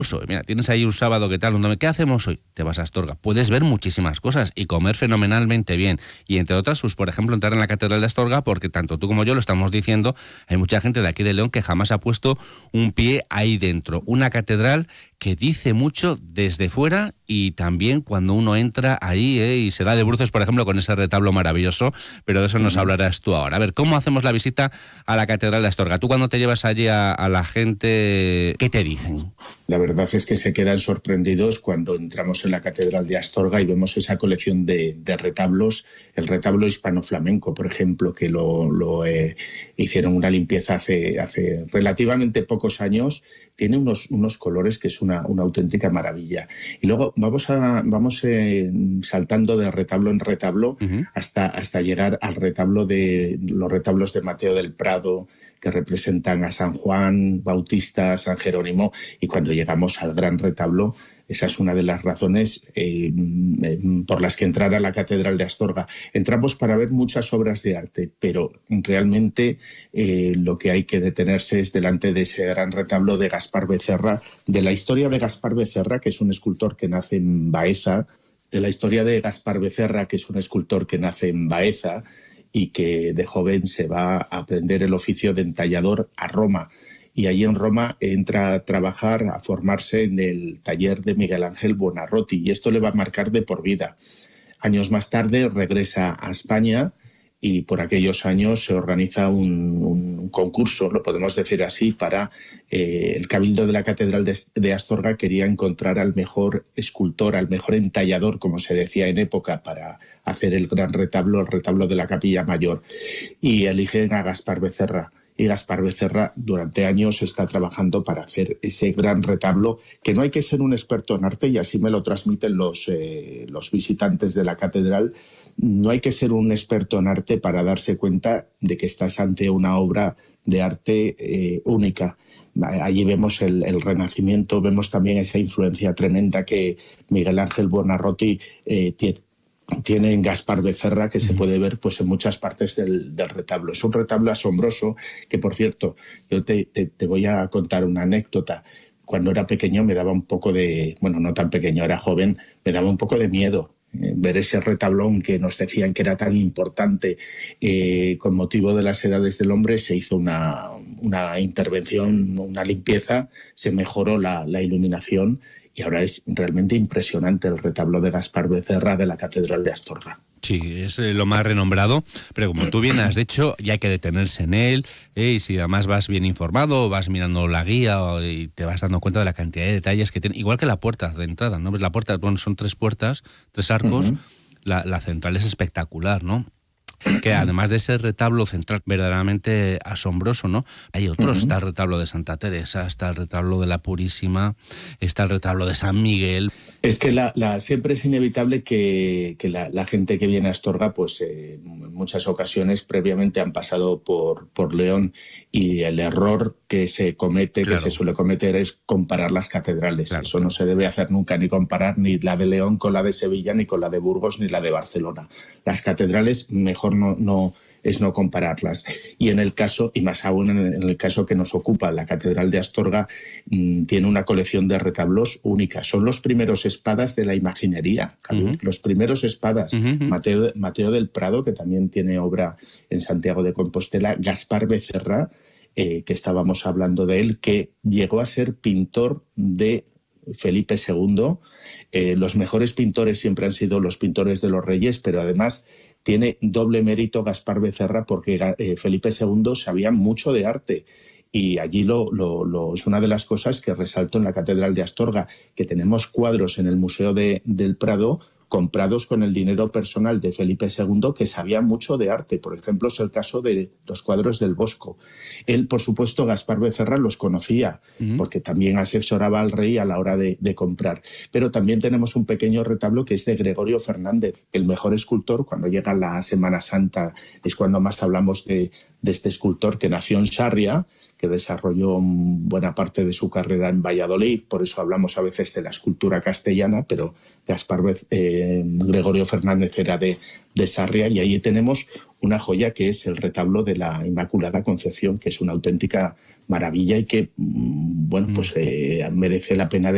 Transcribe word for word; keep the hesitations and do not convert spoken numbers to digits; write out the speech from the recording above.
Mira, tienes ahí un sábado, ¿qué tal? Un domingo, ¿qué hacemos hoy? Te vas a Astorga. Puedes ver muchísimas cosas y comer fenomenalmente bien. Y entre otras, pues por ejemplo, entrar en la Catedral de Astorga, porque tanto tú como yo lo estamos diciendo, hay mucha gente de aquí de León que jamás ha puesto un pie ahí dentro. Una catedral que dice mucho desde fuera y también cuando uno entra ahí ¿eh? y se da de bruces, por ejemplo, con ese retablo maravilloso, pero de eso nos hablarás tú ahora. A ver, ¿cómo hacemos la visita a la Catedral de Astorga? Tú cuando te llevas allí a, a la gente, ¿qué te dicen? La verdad es que se quedan sorprendidos cuando entramos en la Catedral de Astorga y vemos esa colección de, de retablos, el retablo hispano-flamenco, por ejemplo, que lo, lo eh, hicieron una limpieza hace, hace relativamente pocos años. Tiene unos, unos colores que es una, una auténtica maravilla. Y luego vamos, a, vamos eh, saltando de retablo en retablo uh-huh. hasta, hasta llegar al retablo de los retablos de Mateo del Prado, que representan a San Juan Bautista, San Jerónimo, y cuando llegamos al gran retablo, esa es una de las razones eh, por las que entrar a la Catedral de Astorga. Entramos para ver muchas obras de arte, pero realmente eh, lo que hay que detenerse es delante de ese gran retablo de Gaspar Becerra, de la historia de Gaspar Becerra, que es un escultor que nace en Baeza, de la historia de Gaspar Becerra, que es un escultor que nace en Baeza, y que de joven se va a aprender el oficio de entallador a Roma. Y allí en Roma entra a trabajar, a formarse en el taller de Miguel Ángel Buonarroti, y esto le va a marcar de por vida. Años más tarde regresa a España y por aquellos años se organiza un, un concurso, lo podemos decir así, para eh, el Cabildo de la Catedral de, de Astorga quería encontrar al mejor escultor, al mejor entallador, como se decía en época, para hacer el gran retablo, el retablo de la Capilla Mayor. Y eligen a Gaspar Becerra. Y Gaspar Becerra durante años está trabajando para hacer ese gran retablo, que no hay que ser un experto en arte, y así me lo transmiten los, eh, los visitantes de la catedral. No hay que ser un experto en arte para darse cuenta de que estás ante una obra de arte eh, única. Allí vemos el, el Renacimiento, vemos también esa influencia tremenda que Miguel Ángel Buonarroti eh, tiene. tiene en Gaspar Becerra, que se puede ver pues en muchas partes del, del retablo. Es un retablo asombroso que, por cierto, yo te, te, te voy a contar una anécdota. Cuando era pequeño me daba un poco de... Bueno, no tan pequeño, era joven, me daba un poco de miedo eh, ver ese retablón que nos decían que era tan importante. Eh, con motivo de las edades del hombre se hizo una, una intervención, una limpieza, se mejoró la, la iluminación, y ahora es realmente impresionante el retablo de Gaspar Becerra de la Catedral de Astorga. Sí, es eh, lo más renombrado, pero como tú bien has dicho, ya hay que detenerse en él, eh, y si además vas bien informado, vas mirando la guía o, y te vas dando cuenta de la cantidad de detalles que tiene, igual que la puerta de entrada, ¿no? Pues la puerta, bueno, son tres puertas, tres arcos, uh-huh. la, la central es espectacular, ¿no? Que además de ese retablo central verdaderamente asombroso, ¿no? Hay otros, uh-huh. está el retablo de Santa Teresa, está el retablo de la Purísima, está el retablo de San Miguel. Es que la, la, siempre es inevitable que, que la, la gente que viene a Astorga, pues eh, en muchas ocasiones previamente han pasado por, por León, y el error que se comete, claro. que se suele cometer, es comparar las catedrales. Claro. Eso no se debe hacer nunca, ni comparar ni la de León con la de Sevilla, ni con la de Burgos, ni la de Barcelona. Las catedrales mejor no, no es no compararlas. Y en el caso, y más aún en el caso que nos ocupa, la Catedral de Astorga mmm, tiene una colección de retablos única. Son los primeros espadas de la imaginería, uh-huh. los primeros espadas. Uh-huh. Mateo, Mateo del Prado, que también tiene obra en Santiago de Compostela, Gaspar Becerra, eh, que estábamos hablando de él, que llegó a ser pintor de Felipe segundo. Eh, los mejores pintores siempre han sido los pintores de los reyes, pero además tiene doble mérito Gaspar Becerra, porque eh, Felipe segundo sabía mucho de arte, y allí lo, lo, lo, es una de las cosas que resalto en la Catedral de Astorga, que tenemos cuadros en el Museo de, del Prado comprados con el dinero personal de Felipe segundo, que sabía mucho de arte. Por ejemplo, es el caso de los cuadros del Bosco. Él, por supuesto, Gaspar Becerra los conocía, uh-huh. porque también asesoraba al rey a la hora de, de comprar. Pero también tenemos un pequeño retablo que es de Gregorio Fernández, el mejor escultor. Cuando llega la Semana Santa es cuando más hablamos de, de este escultor, que nació en Sarria, que desarrolló buena parte de su carrera en Valladolid. Por eso hablamos a veces de la escultura castellana, pero Gaspar eh, Gregorio Fernández era de, de Sarria, y ahí tenemos una joya que es el retablo de la Inmaculada Concepción, que es una auténtica maravilla y que, bueno, pues eh, merece la pena de